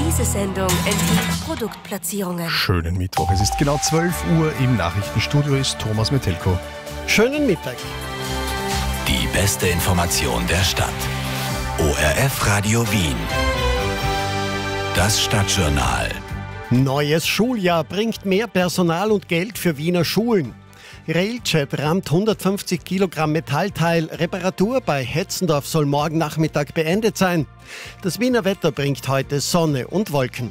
Diese Sendung enthielt Produktplatzierungen. Schönen Mittwoch. Es ist genau 12 Uhr. Im Nachrichtenstudio ist Thomas Metelko. Schönen Mittag. Die beste Information der Stadt. ORF Radio Wien. Das Stadtjournal. Neues Schuljahr bringt mehr Personal und Geld für Wiener Schulen. Railjet rammt 150 Kilogramm Metallteil. Reparatur bei Hetzendorf soll morgen Nachmittag beendet sein. Das Wiener Wetter bringt heute Sonne und Wolken.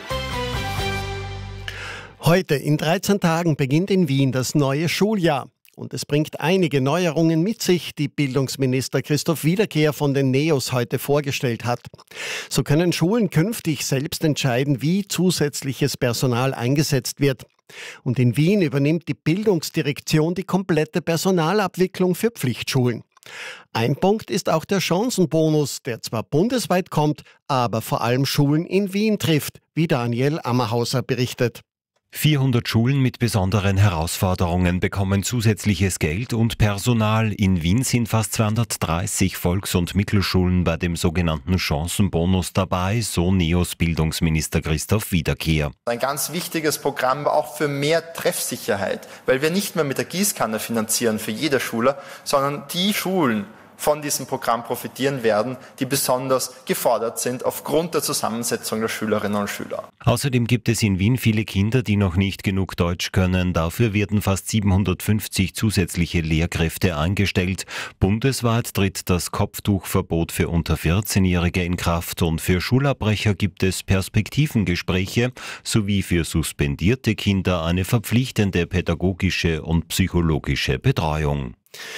Heute in 13 Tagen beginnt in Wien das neue Schuljahr. Und es bringt einige Neuerungen mit sich, die Bildungsminister Christoph Wiederkehr von den NEOS heute vorgestellt hat. So können Schulen künftig selbst entscheiden, wie zusätzliches Personal eingesetzt wird. Und in Wien übernimmt die Bildungsdirektion die komplette Personalabwicklung für Pflichtschulen. Ein Punkt ist auch der Chancenbonus, der zwar bundesweit kommt, aber vor allem Schulen in Wien trifft, wie Daniel Ammerhauser berichtet. 400 Schulen mit besonderen Herausforderungen bekommen zusätzliches Geld und Personal. In Wien sind fast 230 Volks- und Mittelschulen bei dem sogenannten Chancenbonus dabei, so NEOS Bildungsminister Christoph Wiederkehr. Ein ganz wichtiges Programm auch für mehr Treffsicherheit, weil wir nicht mehr mit der Gießkanne finanzieren für jede Schule, sondern die Schulen von diesem Programm profitieren werden, die besonders gefordert sind aufgrund der Zusammensetzung der Schülerinnen und Schüler. Außerdem gibt es in Wien viele Kinder, die noch nicht genug Deutsch können. Dafür werden fast 750 zusätzliche Lehrkräfte eingestellt. Bundesweit tritt das Kopftuchverbot für unter 14-Jährige in Kraft und für Schulabbrecher gibt es Perspektivengespräche sowie für suspendierte Kinder eine verpflichtende pädagogische und psychologische Betreuung.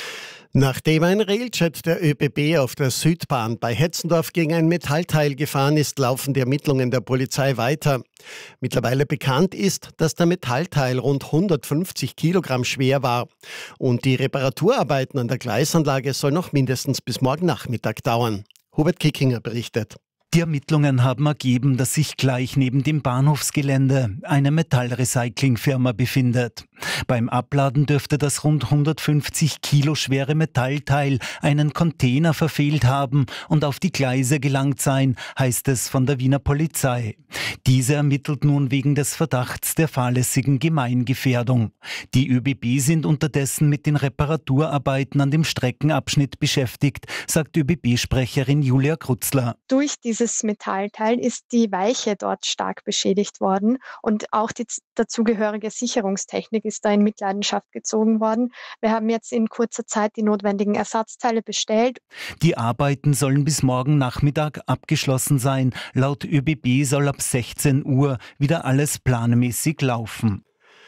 Nachdem ein Railjet der ÖBB auf der Südbahn bei Hetzendorf gegen ein Metallteil gefahren ist, laufen die Ermittlungen der Polizei weiter. Mittlerweile bekannt ist, dass der Metallteil rund 150 Kilogramm schwer war. Und die Reparaturarbeiten an der Gleisanlage sollen noch mindestens bis morgen Nachmittag dauern. Hubert Kickinger berichtet. Die Ermittlungen haben ergeben, dass sich gleich neben dem Bahnhofsgelände eine Metallrecyclingfirma befindet. Beim Abladen dürfte das rund 150 Kilo schwere Metallteil einen Container verfehlt haben und auf die Gleise gelangt sein, heißt es von der Wiener Polizei. Diese ermittelt nun wegen des Verdachts der fahrlässigen Gemeingefährdung. Die ÖBB sind unterdessen mit den Reparaturarbeiten an dem Streckenabschnitt beschäftigt, sagt ÖBB-Sprecherin Julia Krutzler. Durch dieses Metallteil ist die Weiche dort stark beschädigt worden und auch die dazugehörige Sicherungstechnik ist da in Mitleidenschaft gezogen worden. Wir haben jetzt in kurzer Zeit die notwendigen Ersatzteile bestellt. Die Arbeiten sollen bis morgen Nachmittag abgeschlossen sein. Laut ÖBB soll ab 16 Uhr wieder alles planmäßig laufen.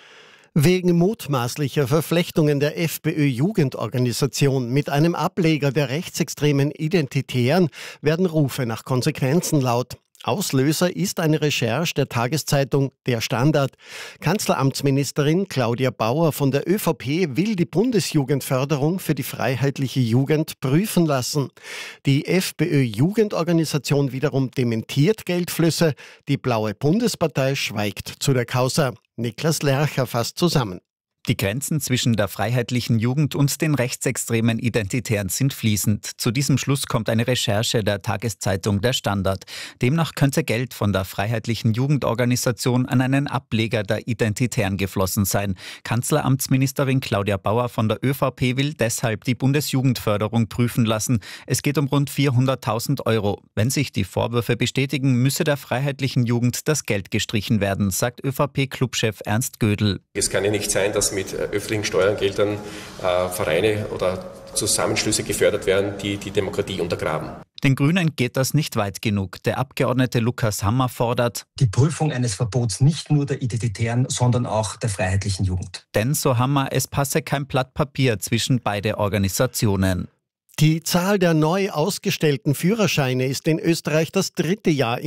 Wegen mutmaßlicher Verflechtungen der FPÖ-Jugendorganisation mit einem Ableger der rechtsextremen Identitären werden Rufe nach Konsequenzen laut. Auslöser ist eine Recherche der Tageszeitung Der Standard. Kanzleramtsministerin Claudia Bauer von der ÖVP will die Bundesjugendförderung für die freiheitliche Jugend prüfen lassen. Die FPÖ-Jugendorganisation wiederum dementiert Geldflüsse. Die Blaue Bundespartei schweigt zu der Causa. Niklas Lercher fasst zusammen. Die Grenzen zwischen der freiheitlichen Jugend und den rechtsextremen Identitären sind fließend. Zu diesem Schluss kommt eine Recherche der Tageszeitung Der Standard. Demnach könnte Geld von der freiheitlichen Jugendorganisation an einen Ableger der Identitären geflossen sein. Kanzleramtsministerin Claudia Bauer von der ÖVP will deshalb die Bundesjugendförderung prüfen lassen. Es geht um rund 400.000 €. Wenn sich die Vorwürfe bestätigen, müsse der freiheitlichen Jugend das Geld gestrichen werden, sagt ÖVP-Clubchef Ernst Gödel. Es kann ja nicht sein, dass mit öffentlichen Steuergeldern Vereine oder Zusammenschlüsse gefördert werden, die die Demokratie untergraben. Den Grünen geht das nicht weit genug. Der Abgeordnete Lukas Hammer fordert die Prüfung eines Verbots nicht nur der Identitären, sondern auch der freiheitlichen Jugend. Denn, so Hammer, es passe kein Blatt Papier zwischen beide Organisationen. Die Zahl der neu ausgestellten Führerscheine ist in Österreich das 3. Jahr